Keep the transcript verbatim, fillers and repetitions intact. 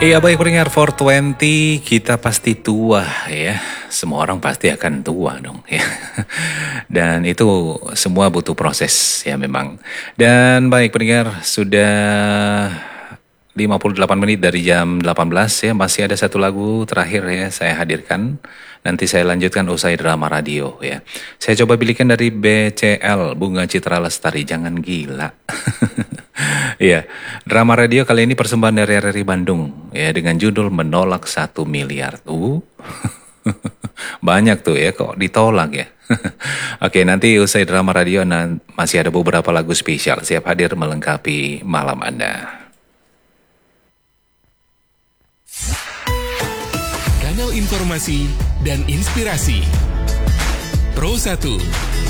Iya baik pendengar empat dua puluh kita pasti tua ya. Semua orang pasti akan tua dong ya. Dan itu semua butuh proses ya memang. Dan baik pendengar sudah lima puluh delapan menit dari jam delapan belas ya. Masih ada satu lagu terakhir ya saya hadirkan. Nanti saya lanjutkan usai drama radio ya. Saya coba pilihkan dari B C L Bunga Citra Lestari, Jangan Gila. Iya, drama radio kali ini persembahan dari R R I Bandung ya dengan judul Menolak Satu Miliar. Uh, banyak tuh ya kok ditolak ya. Oke, nanti usai drama radio nan- masih ada beberapa lagu spesial siap hadir melengkapi malam Anda. Kanal informasi dan inspirasi Pro satu